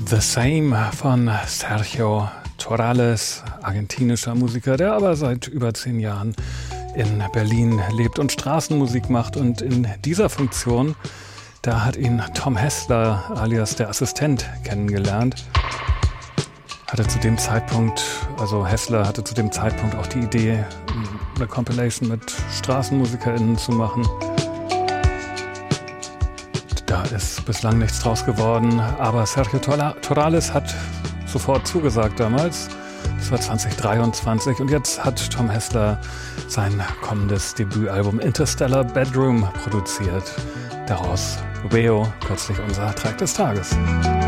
The Same von Sergio Torales, argentinischer Musiker, der aber seit über 10 Jahren in Berlin lebt und Straßenmusik macht. Und in dieser Funktion, da hat ihn Tom Hessler alias der Assistent kennengelernt. Hessler hatte zu dem Zeitpunkt auch die Idee, eine Compilation mit StraßenmusikerInnen zu machen. Da ist bislang nichts draus geworden, aber Sergio Torales hat sofort zugesagt damals. Das war 2023 und jetzt hat Tom Hessler sein kommendes Debütalbum Interstellar Bedroom produziert. Daraus Veo, kürzlich unser Track des Tages.